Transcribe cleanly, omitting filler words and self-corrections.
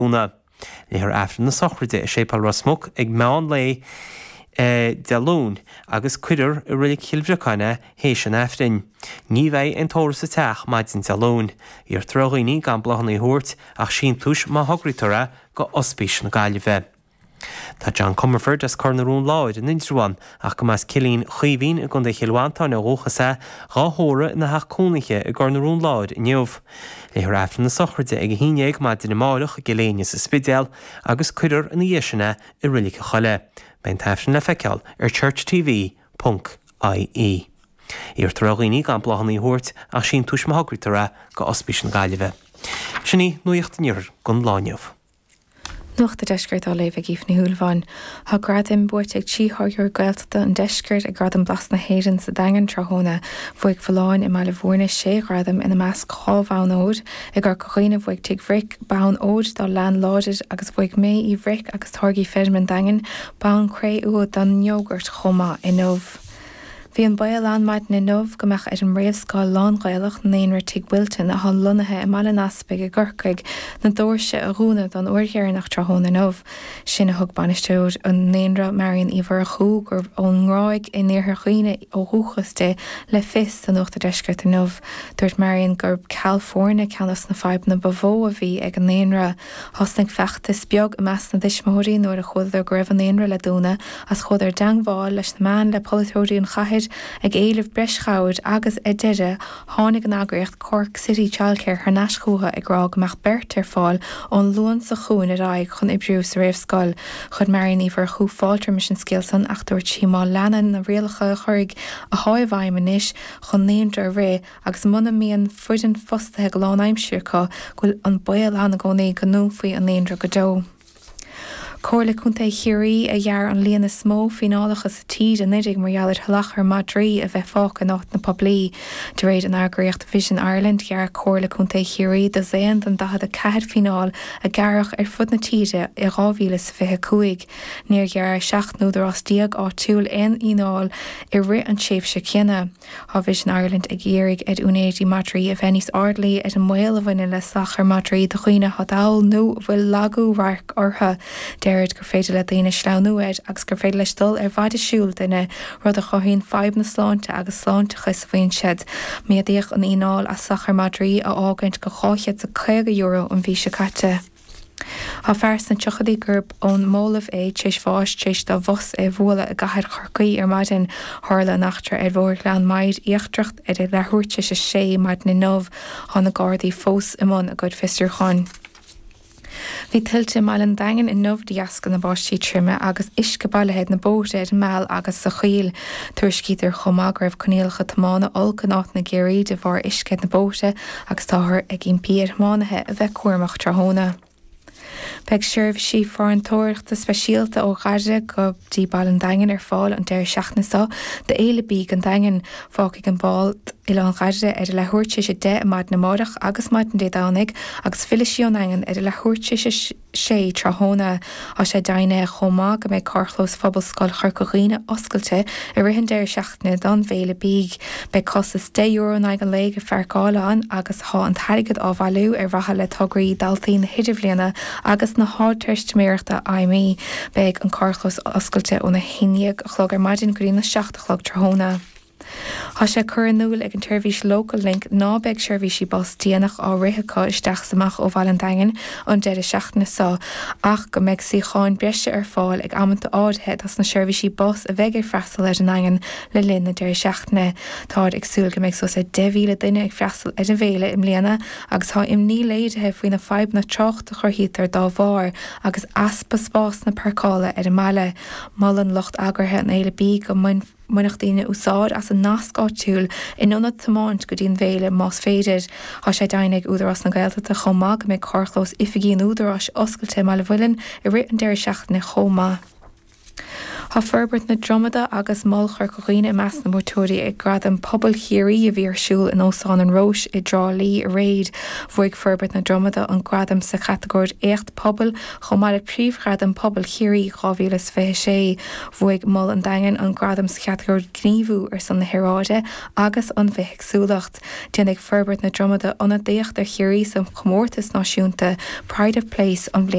Una Lehar after na sochraide sépal rasmuk ag meán lei de lún agus cuidir I rillig hilbhreáine hééis an efrin. Ní bheith an tóras sa teach maidin de lún. Ar troghíní gan blachan í thuirt ach sin túis má thugriúra go ospís na gaiileh. Tá John Comerford as Cornarún láid in Instruan ach go mas cilín chuomhín a gun de chiilhaanta na róchasa ráthóra na haachcónaiche a Cornarún láid in Neamh. Lehar after na sochraide ag híineag maidin na máireach a geléine sa spidéal agus cuidir in dhéisina I rillig a choile. Bein tafsin le feiceáil ar churchtv.ie. Ar troghíní gan blachan í thuirt ach sin túis má thugriúra go ospís na gaiileh. Sinní nuochttaníir gun láineamh. Nucht a deisgurt á léh gíh na húlháin. Tá gradim buirt ag títhir gailta an deisgurt ag grad an blas na héan sa dagan trahóna bhuaig falláin I meile bhórna sé gradam ina meas chábhán ód ag gur coghoine bhuaig teag bhric bán ód dá lean láidir agus bhuaig mé I bhric agus targaí féidirman dagan bán cré uad don neogurt chomá I nómh. Bhí an bail anmaid na nómh gomach ar an réamhscáil lán-ghailach naonra tí Wilton a há lonathe I mala naspaig a ggurcaig na dóirse a rúna don uirghearnach trahóna nómh. Sin a thug banisteúd an naonra Marion Ivar a chuúg gur ón ngráig I níorthar chuoine ó thuchaiste le fis an uachta deisgurt a nómh. Dúirt Marion gur California ceannas na feib na bavó a bhí ag an naonra hosnig feachtas beag a meas na dismóirí nuair a chud ar greibh an naonra le dúna as chud ar deangháil leis na man le politúirí an chaithid ag éileh breischaid agus deire tháinig an agraíocht Cork City Childcare ar nascútha ag rá goach bert ar fáil ón luan sa chuún a raig chun ibriú sa réamhscoil chud Marion Ivar chu fáiltar mis an scéalsan ach dúirt sí má leanan na rialacha chuig a háimhhaim inis chun néontar ré agus muna míon fuidan fostathe go lánaimsúrcha ghfuil an bail anna gcónaí go nó faoi an néonra go dó. Cóirla chunta chiaí a dhear an líana smó finálachas sa tíd an idig margheallar halachar Madrí a bheith fáca nácht na poblí. De réad an agraíocht Vision Ireland dhear cóirla chunta chiaí do zéan an dahad a cehad finál a garach ar fud na tíide I ráhíle sa fithe cuaig. Níor gear 7 nóidir as díag á túil in ináil I ri an séimh se cinenne. Tá Vision Ireland ag géirigh ed únéidí Madrí a bheith níos ardlaí ed an mhail a bhaine le sachar Madrí do chuoine hadáil nó bhfuil lagú rarc ortha. Deird gur féidir le daoine sleanúid agus gur féidir leis dul ar bhaid siúil duine rud a chothíonn feib na sláinte agus sláinte chus faoin siad. Méadaíoch an ináil a sachar Madrí a ágaint go cháichead sa €50 an bhí se caite. Tá fearr san tuchadaí gurb ón mólamh é tééis fáis tééis dá bhos é bhla a gaiir chorcaí ar maidin tharla nachtar ar bhór lean maid íochtreacht ar lethúirte sa sé maid na nómh tháina gádaí fós imón a gcuid fistir chun. Bhí tiltte meall an dagan in nómh deascan na báistí trimme agus isce bailhead na bóide ar meall agus sa chuil. Tuairiscítar chomá raibh coníalcha tamána olca nát na géirí de bhar iscead na bóide agus táthir ag impíar mánathe a bheith cuairmach trahóna. Peg seirbh sí forantóireachta speisialta ó ghaide go dtí ball an dagan ar fáil an deir seachnaá de éile bí an dagan fácaigh an ball I an ghaide ar lethúirte sé de maid na mórach agus maid an dédánig agus fiisiún agan ar lethúirte sé trahóna á sé daine chomá go méid carchlós fphobal scoil chuircóghine oscailte I rihan deir seachna don bhéle bíg be costas €10 an le go fearcáán agus há an taigad á bhú ar bhatha le tugraí daltaí na hiidirbliana agus na háteirstméireachta aimí beag an carchlós oscailte ó na híineag chlog ar maidin goí na 7 chlog trahóna. Tá sé chur núil ag an tuirvís local link ná beag seirbhísí bos díanach á rithacha isteach samach ó bhil an dagan an deire seachna sa ach go méid sí cháin breise ar fáil ag amanta ádathe as na seirbhísí bos a bheith ar freastal ar an dagan le linn na deire seachna. Táid agsúil go méid so sé 10,000 duine ag freastal ar an bhéile im léana agus tá im ní léidethe faoin na feib na trocht a churthítar dá bhar agus aspa spás na parcála ar an meile mal an locht agrathe an éile bí go muinach daoine úsáid as an nascáitiúil inionad tamáint go dtíon bhéile más féidir. Tá sé dainnig údarrás na Gaeltachta chomá go méid carchlós ifigíon údarrás oscailte meile bhuileann I rit an deir seachna chomá. Tá ferbert na dromada agus molchar coghine i meas na motóí ag grad an pobl chéirí a bhíar siúil in ósán an Rois I drá lí a réid bhuaig ferbert na dromada an gradam sa categóid écht pobl chomar a príomhgrad an pobl chéirí chávílas fé sé bhuaig mol an dagan an gradam sa categóid gníomhú ar san na heráide agus an bheith súlacht. Déananig ferbert na dromada anna déocht ar chéirí san chomórtas náisiúnta Pride of Place an